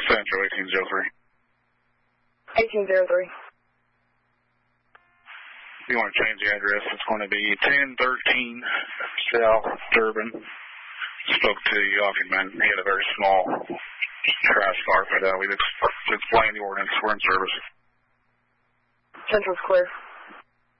Central 1803. 1803. If you want to change the address, it's going to be 1013 South Durbin. Spoke to the Yoffingman. He had a very small crash car, but we explained the ordinance. We're in service. Central's clear.